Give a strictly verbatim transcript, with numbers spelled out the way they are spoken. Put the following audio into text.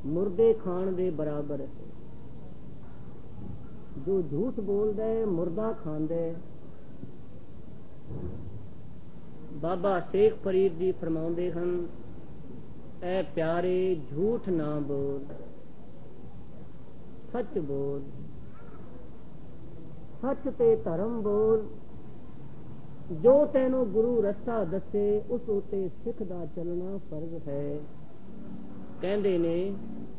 ਮੁਰਦੇ ਖਾਣ ਦੇ ਬਰਾਬਰ ਹੈ। ਜੋ ਝੂਠ ਬੋਲਦਾ ਹੈ ਮੁਰਦਾ ਖਾਂਦਾ ਹੈ। ਬਾਬਾ ਸ਼ੇਖ ਫਰੀਦ ਜੀ ਫਰਮਾਉਂਦੇ ਹਨ, ਐ ਪਿਆਰੇ ਝੂਠ ਨਾ ਬੋਲ, ਸੱਚ ਬੋਲ, ਸੱਚ ਤੇ ਧਰਮ ਬੋਲ। ਜੋ ਤੈਨੂੰ ਗੁਰੂ ਰਸਤਾ ਦੱਸੇ ਉਸ ਉਤੇ ਸਿੱਖ ਦਾ ਚੱਲਣਾ ਫਰਜ਼ ਹੈ। ਕਹਿੰਦੇ ਨੇ